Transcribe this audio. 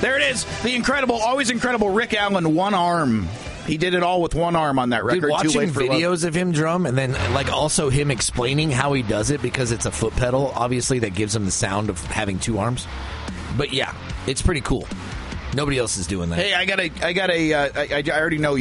There it is. The incredible, always incredible Rick Allen, one arm. He did it all with one arm on that record. Dude, watching Too Late for videos Love. of him drum and then also him explaining how he does it because it's a foot pedal, obviously, that gives him the sound of having two arms. But yeah, it's pretty cool. Nobody else is doing that. Hey, I already know